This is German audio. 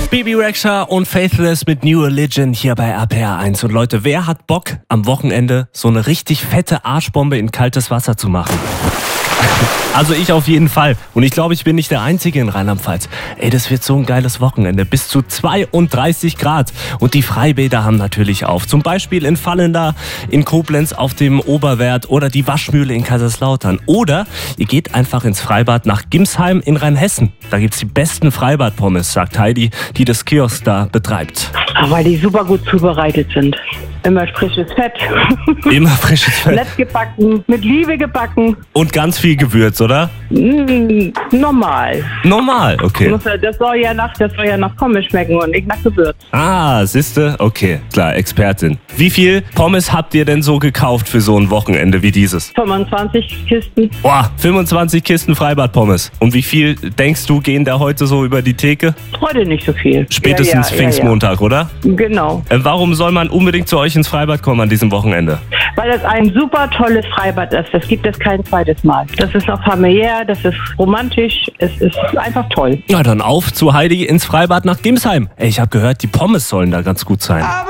Bebe Rexha und Faithless mit New Religion hier bei RPR 1. Und Leute, wer hat Bock, am Wochenende so eine richtig fette Arschbombe in kaltes Wasser zu machen? Also ich auf jeden Fall. Und ich glaube, ich bin nicht der Einzige in Rheinland-Pfalz. Ey, das wird so ein geiles Wochenende. Bis zu 32 Grad. Und die Freibäder haben natürlich auf. Zum Beispiel in Vallendar, in Koblenz auf dem Oberwert oder die Waschmühle in Kaiserslautern. Oder ihr geht einfach ins Freibad nach Gimsheim in Rheinhessen. Da gibt's die besten Freibad-Pommes, sagt Heidi, die das Kiosk da betreibt. Weil die super gut zubereitet sind. Immer frisches Fett. Immer frisches Fett. Nett gebacken, mit Liebe gebacken. Und ganz viel Gewürz, oder? Normal. Normal, okay. Das soll ja nach Pommes schmecken und nicht nach Gewürz. Ah, siehste? Okay, klar, Expertin. Wie viel Pommes habt ihr denn so gekauft für so ein Wochenende wie dieses? 25 Kisten. Boah, 25 Kisten Freibad-Pommes. Und wie viel, denkst du, gehen da heute so über die Theke? Heute nicht so viel. Spätestens Pfingstmontag, oder? Genau. Warum soll man unbedingt zu euch ins Freibad kommen an diesem Wochenende? Weil es ein super tolles Freibad ist. Das gibt es kein zweites Mal. Das ist auch familiär, das ist romantisch, es ist einfach toll. Na dann auf zu Heidi ins Freibad nach Gimsheim. Ey, ich habe gehört, die Pommes sollen da ganz gut sein.